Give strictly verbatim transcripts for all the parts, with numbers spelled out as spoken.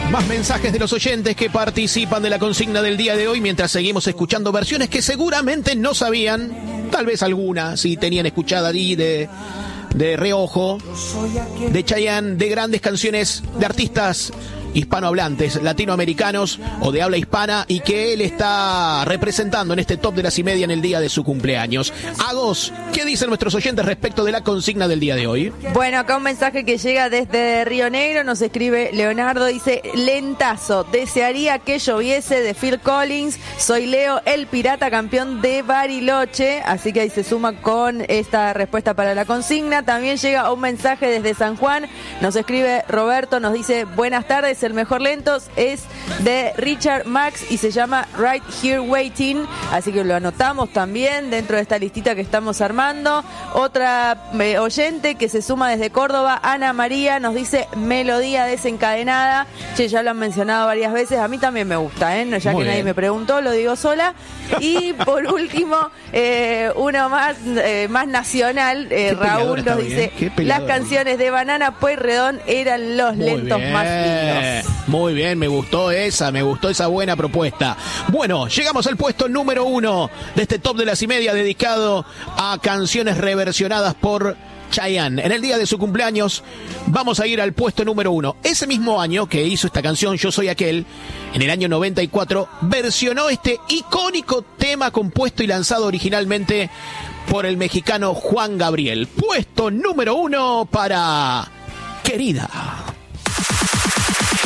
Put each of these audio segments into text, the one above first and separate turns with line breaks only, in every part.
Más mensajes de los oyentes que participan de la consigna del día de hoy mientras seguimos escuchando versiones que seguramente no sabían, tal vez alguna, si tenían escuchada ahí de, de reojo, de Chayanne, de grandes canciones de artistas hispanohablantes, latinoamericanos o de habla hispana, y que él está representando en este top de las y media en el día de su cumpleaños. Agos, ¿qué dicen nuestros oyentes respecto de la consigna del día de hoy?
Bueno, acá un mensaje que llega desde Río Negro, nos escribe Leonardo, dice: lentazo, desearía que lloviese, de Phil Collins. Soy Leo, el pirata campeón de Bariloche. Así que ahí se suma con esta respuesta para la consigna. También llega un mensaje desde San Juan, nos escribe Roberto, nos dice: buenas tardes, el mejor lentos es de Richard Max y se llama Right Here Waiting, así que lo anotamos también dentro de esta listita que estamos armando. Otra eh, oyente que se suma desde Córdoba, Ana María, nos dice Melodía Desencadenada. Che, ya lo han mencionado varias veces, a mí también me gusta, ¿eh? Ya Muy que bien. Nadie me preguntó, lo digo sola. Y por último, eh, uno más, eh, más nacional, eh, Raúl nos dice: las canciones de Banana Pueyrredón eran los Muy lentos bien. Más lindos.
Muy bien, me gustó esa, me gustó esa buena propuesta. Bueno, llegamos al puesto número uno de este top de las y media dedicado a canciones reversionadas por Chayanne. En el día de su cumpleaños vamos a ir al puesto número uno. Ese mismo año que hizo esta canción, Yo Soy Aquel, en el año noventa y cuatro, versionó este icónico tema compuesto y lanzado originalmente por el mexicano Juan Gabriel. Puesto número uno para Querida.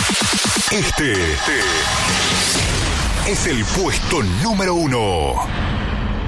Este es el puesto número uno.